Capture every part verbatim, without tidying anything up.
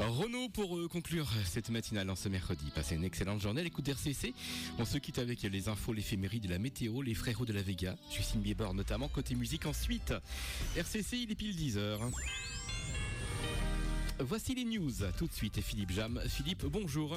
Renaud, pour euh, conclure cette matinale en ce mercredi, passez une excellente journée à l'écoute d'R C C. On se quitte avec les infos, l'éphémérie de la météo, les frérots de la Vega, Justin Bieber notamment, côté musique ensuite. R C C, il est pile dix heures. Voici les news, tout de suite, et Philippe Jam. Philippe, bonjour.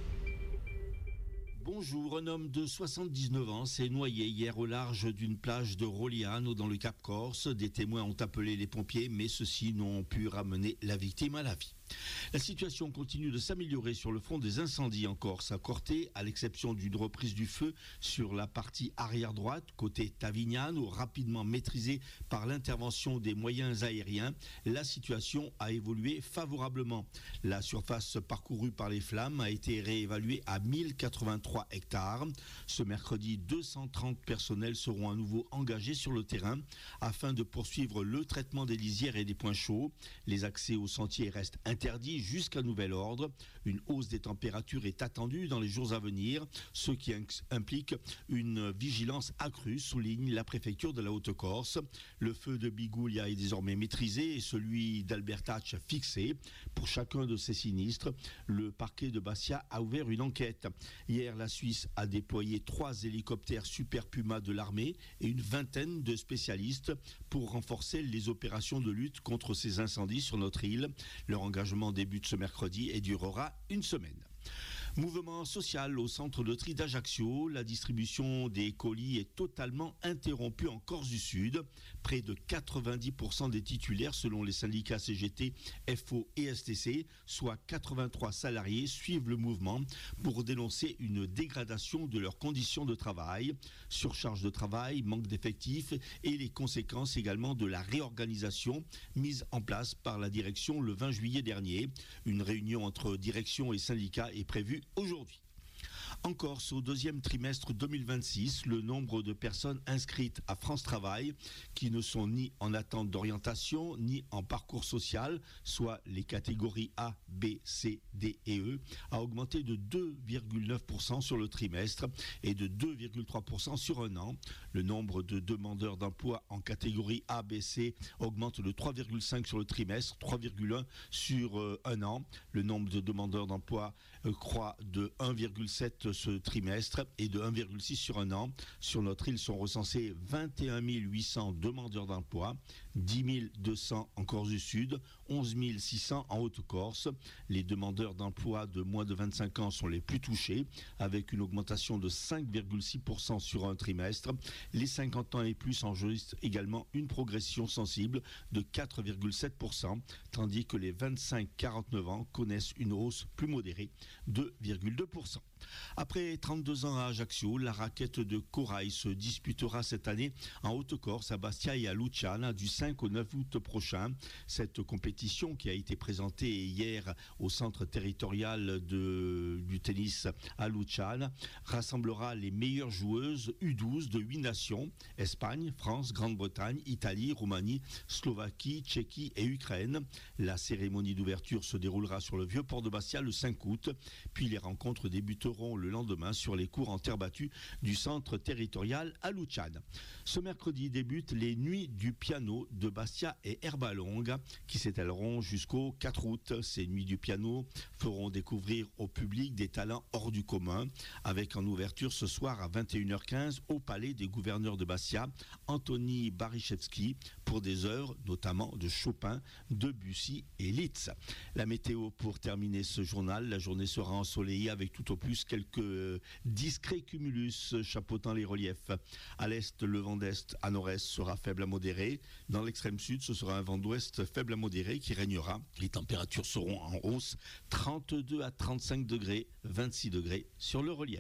Bonjour, un homme de soixante-dix-neuf ans s'est noyé hier au large d'une plage de Roliano dans le Cap Corse. Des témoins ont appelé les pompiers, mais ceux-ci n'ont pu ramener la victime à la vie. La situation continue de s'améliorer sur le front des incendies en Corse. À Corté, à l'exception d'une reprise du feu sur la partie arrière droite, côté Tavignano, rapidement maîtrisée par l'intervention des moyens aériens, la situation a évolué favorablement. La surface parcourue par les flammes a été réévaluée à mille quatre-vingt-trois hectares. Ce mercredi, deux cent trente personnels seront à nouveau engagés sur le terrain afin de poursuivre le traitement des lisières et des points chauds. Les accès aux sentiers restent interdit jusqu'à nouvel ordre. Une hausse des températures est attendue dans les jours à venir, ce qui implique une vigilance accrue, souligne la préfecture de la Haute-Corse. Le feu de Bigoulia est désormais maîtrisé et celui d'Albertach fixé. Pour chacun de ces sinistres, le parquet de Bastia a ouvert une enquête. Hier, la Suisse a déployé trois hélicoptères Super Puma de l'armée et une vingtaine de spécialistes pour renforcer les opérations de lutte contre ces incendies sur notre île. Leur engagement débute ce mercredi et durera une semaine. Mouvement social au centre de tri d'Ajaccio. La distribution des colis est totalement interrompue en Corse du Sud. Près de quatre-vingt-dix pour cent des titulaires, selon les syndicats C G T, F O et S T C, soit quatre-vingt-trois salariés, suivent le mouvement pour dénoncer une dégradation de leurs conditions de travail. Surcharge de travail, manque d'effectifs et les conséquences également de la réorganisation mise en place par la direction le vingt juillet dernier. Une réunion entre direction et syndicats est prévue aujourd'hui. En Corse, au deuxième trimestre deux mille vingt-six, le nombre de personnes inscrites à France Travail, qui ne sont ni en attente d'orientation, ni en parcours social, soit les catégories A, B, C, D et E, a augmenté de deux virgule neuf pour cent sur le trimestre et de deux virgule trois pour cent sur un an. Le nombre de demandeurs d'emploi en catégorie A, B, C augmente de trois virgule cinq sur le trimestre, trois virgule un sur euh, un an. Le nombre de demandeurs d'emploi euh, croît de un virgule sept ce trimestre et de un virgule six sur un an. Sur notre île sont recensés vingt et un mille huit cents demandeurs d'emploi, dix mille deux cents en Corse du Sud, onze mille six cents en Haute-Corse. Les demandeurs d'emploi de moins de vingt-cinq ans sont les plus touchés, avec une augmentation de cinq virgule six pour cent sur un trimestre. Les cinquante ans et plus enregistrent également une progression sensible de quatre virgule sept pour cent, tandis que les vingt-cinq à quarante-neuf ans connaissent une hausse plus modérée de deux virgule deux pour cent. Après trente-deux ans à Ajaccio, la raquette de Corail se disputera cette année en Haute-Corse, à Bastia et à Luciana du cinq au neuf août prochain. Cette compétition, qui a été présentée hier au centre territorial de, du tennis à Luciana, rassemblera les meilleures joueuses U douze de huit nations: Espagne, France, Grande-Bretagne, Italie, Roumanie, Slovaquie, Tchéquie et Ukraine. La cérémonie d'ouverture se déroulera sur le vieux port de Bastia le cinq août, puis les rencontres débuteront le lendemain sur les cours en terre battue du centre territorial à Luciana. Ce mercredi débutent les Nuits du piano de Bastia et Herbalonga, qui s'étaleront jusqu'au quatre août. Ces Nuits du piano feront découvrir au public des talents hors du commun, avec en ouverture ce soir à vingt et une heures quinze au Palais des gouverneurs de Bastia, Anthony Barichevski, pour des œuvres notamment de Chopin, Debussy et Liszt. La météo pour terminer ce journal: la journée sera ensoleillée avec tout au plus quelques discrets cumulus chapeautant les reliefs. À l'est, le vent d'est à nord-est sera faible à modéré. Dans l'extrême sud, ce sera un vent d'ouest faible à modéré qui régnera. Les températures seront en hausse, trente-deux à trente-cinq degrés, vingt-six degrés sur le relief.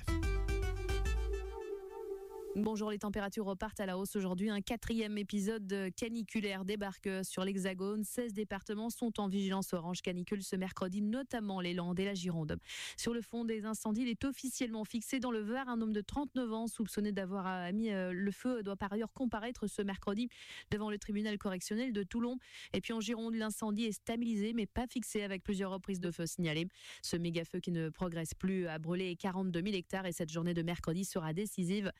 Bonjour, les températures repartent à la hausse aujourd'hui. Un quatrième épisode caniculaire débarque sur l'Hexagone. seize départements sont en vigilance orange canicule ce mercredi, notamment les Landes et la Gironde. Sur le fond des incendies, il est officiellement fixé dans le Var. Un homme de trente-neuf ans soupçonné d'avoir mis le feu doit par ailleurs comparaître ce mercredi devant le tribunal correctionnel de Toulon. Et puis en Gironde, l'incendie est stabilisé mais pas fixé, avec plusieurs reprises de feu signalées. Ce méga-feu qui ne progresse plus a brûlé quarante-deux mille hectares et cette journée de mercredi sera décisive alors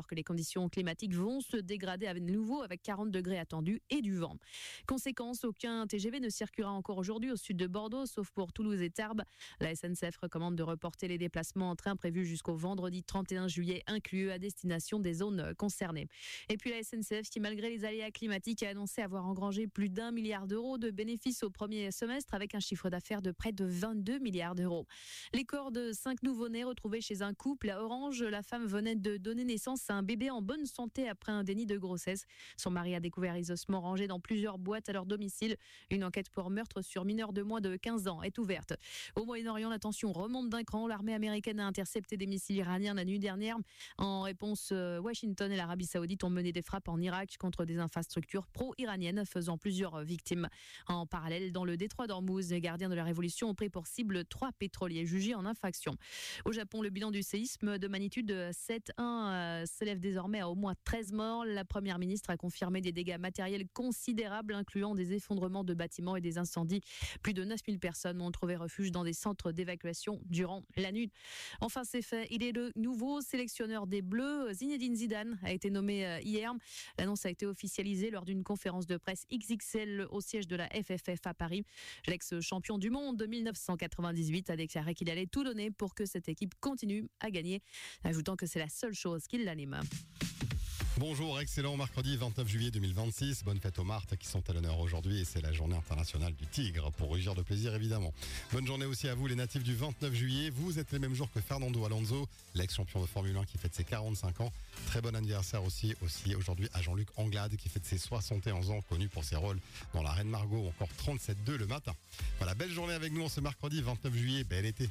alors que les conditions climatiques vont se dégrader à nouveau avec quarante degrés attendus et du vent. Conséquence, aucun T G V ne circulera encore aujourd'hui au sud de Bordeaux, sauf pour Toulouse et Tarbes. La S N C F recommande de reporter les déplacements en train prévus jusqu'au vendredi trente et un juillet inclus à destination des zones concernées. Et puis la S N C F qui, malgré les aléas climatiques, a annoncé avoir engrangé plus d'un milliard d'euros de bénéfices au premier semestre avec un chiffre d'affaires de près de vingt-deux milliards d'euros. Les corps de cinq nouveau-nés retrouvés chez un couple à Orange. La femme venait de donner naissance à un bébé en bonne santé après un déni de grossesse. Son mari a découvert les ossements rangés dans plusieurs boîtes à leur domicile. Une enquête pour meurtre sur mineur de moins de quinze ans est ouverte. Au Moyen-Orient, la tension remonte d'un cran. L'armée américaine a intercepté des missiles iraniens la nuit dernière. En réponse, Washington et l'Arabie Saoudite ont mené des frappes en Irak contre des infrastructures pro-iraniennes, faisant plusieurs victimes. En parallèle, dans le détroit d'Ormuz, les gardiens de la Révolution ont pris pour cible trois pétroliers jugés en infraction. Au Japon, le bilan du séisme de magnitude sept virgule un s'élève désormais à au moins treize morts. La première ministre a confirmé des dégâts matériels considérables, incluant des effondrements de bâtiments et des incendies. Plus de neuf mille personnes ont trouvé refuge dans des centres d'évacuation durant la nuit. Enfin, c'est fait. Il est le nouveau sélectionneur des Bleus. Zinedine Zidane a été nommé hier. L'annonce a été officialisée lors d'une conférence de presse X X L au siège de la F F F à Paris. L'ex-champion du monde de mille neuf cent quatre-vingt-dix-huit a déclaré qu'il allait tout donner pour que cette équipe continue à gagner, ajoutant que c'est la seule chose qui l'anime. Bonjour, excellent mercredi vingt-neuf juillet deux mille vingt-six. Bonne fête aux martes qui sont à l'honneur aujourd'hui et c'est la journée internationale du tigre pour rugir de plaisir évidemment. Bonne journée aussi à vous les natifs du vingt-neuf juillet. Vous êtes les mêmes jours que Fernando Alonso, l'ex-champion de Formule un qui fête ses quarante-cinq ans. Très bon anniversaire aussi, aussi aujourd'hui à Jean-Luc Anglade qui fête ses soixante et onze ans, connu pour ses rôles dans La Reine Margot ou encore trente-sept deux le matin. Voilà, belle journée avec nous en ce mercredi vingt-neuf juillet, bel été.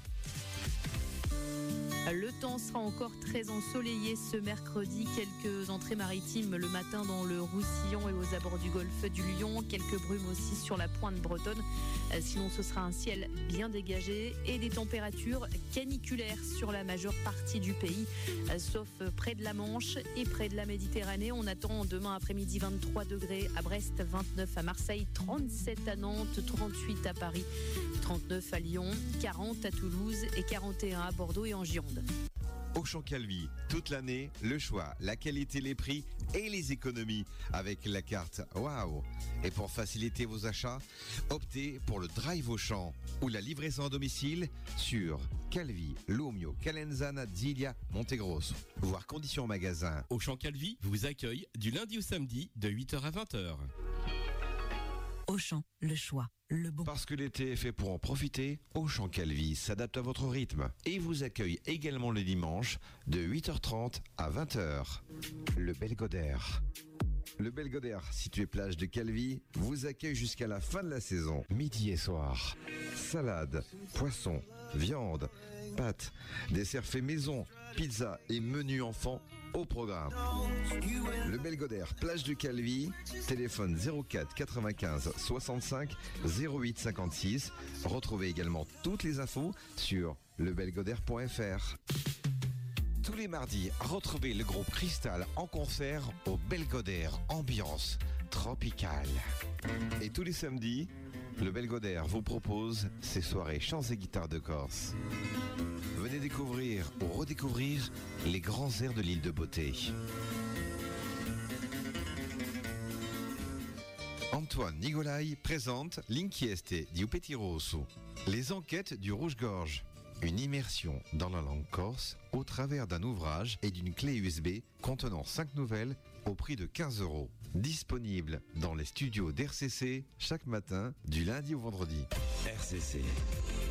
Le temps sera encore très ensoleillé ce mercredi. Quelques entrées maritimes le matin dans le Roussillon et aux abords du golfe du Lion. Quelques brumes aussi sur la pointe bretonne. Sinon, ce sera un ciel bien dégagé et des températures caniculaires sur la majeure partie du pays, sauf près de la Manche et près de la Méditerranée. On attend demain après-midi vingt-trois degrés à Brest, vingt-neuf à Marseille, trente-sept à Nantes, trente-huit à Paris, trente-neuf à Lyon, quarante à Toulouse et quarante et un à Bordeaux et en Gironde. Auchan Calvi, toute l'année, le choix, la qualité, les prix et les économies avec la carte Waouh. Et pour faciliter vos achats, optez pour le Drive Auchan ou la livraison à domicile sur Calvi, Lumio, Calenzana, Zilia, Montegrosso. Voir conditions en magasin. Auchan Calvi vous accueille du lundi au samedi de huit heures à vingt heures. Auchan, le choix, le bon. Parce que l'été est fait pour en profiter, Auchan Calvi s'adapte à votre rythme et vous accueille également le dimanche de huit heures trente à vingt heures. Le Belgodère. Le Belgodère, situé plage de Calvi, vous accueille jusqu'à la fin de la saison, midi et soir. Salade, poisson, viande, pâtes, desserts faits maison, pizza et menu enfant au programme. Le Belgodère, plage de Calvi, téléphone zéro quatre quatre-vingt-quinze soixante-cinq zéro huit cinquante-six. Retrouvez également toutes les infos sur lebelgodère point f r. Tous les mardis, retrouvez le groupe Cristal en concert au Belgodère, ambiance tropicale. Et tous les samedis, le Belgodère vous propose ses soirées chants et guitares de Corse. Venez découvrir ou redécouvrir les grands airs de l'île de Beauté. Antoine Nigolai présente L'inchieste di Petit Rosso, les enquêtes du Rouge-Gorge. Une immersion dans la langue corse au travers d'un ouvrage et d'une clé U S B contenant cinq nouvelles au prix de quinze euros. Disponible dans les studios d'R C C chaque matin du lundi au vendredi. R C C,